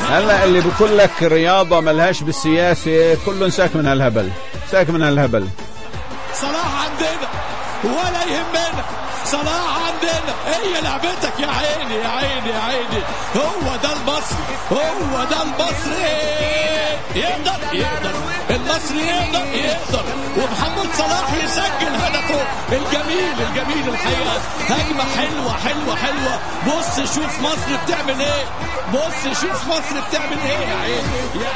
هلا اللي بقول لك رياضة ملهاش بالسياسة كله ساك من هالهبل، ساك من هالهبل. صلاح عندنا ولا يهمنا، صلاح عندنا، هي لعبتك يا عيني يا عيني يا عيني. هو ده المصري، هو ده المصري. يقدر المصري يقدر ومحمد صلاح يسجل هدفه الجميل الحقيقة. هجمة حلوة. بص شوف مصر بتعمل ايه، بص شوف مصر بتعمل ايه يا عيني.